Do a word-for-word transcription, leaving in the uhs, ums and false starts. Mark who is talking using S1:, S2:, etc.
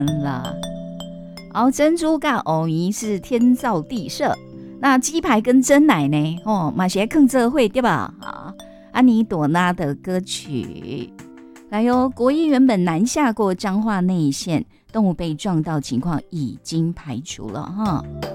S1: 啦。好，珍珠跟藕泥是天造地设，那鸡排跟珍奶呢？哦，马鞋坑这会对吧？好，安妮朵拉的歌曲。来哟，国一原本南下过彰化内线，动物被撞到情况已经排除了哈。